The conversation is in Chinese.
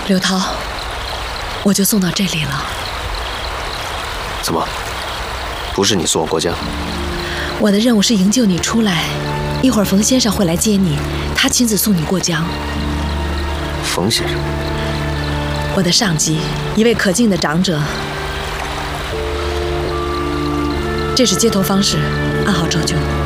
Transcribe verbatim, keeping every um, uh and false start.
刘涛，我就送到这里了。 怎么？不是你送我过江？ 我的任务是营救你出来，一会儿冯先生会来接你，他亲自送你过江。 冯先生， 我的上级，一位可敬的长者。这是接头方式，按好照旧。